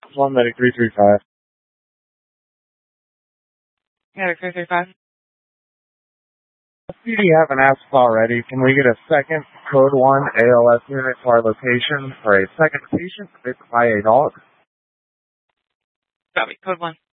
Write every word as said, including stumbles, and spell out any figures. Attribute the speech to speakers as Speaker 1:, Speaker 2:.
Speaker 1: One medic three three five.
Speaker 2: Medic three three five.
Speaker 1: C D have an asked already. Can we get a second code one A L S unit to our location for a second patient bitten by a dog?
Speaker 2: Copy. Code one.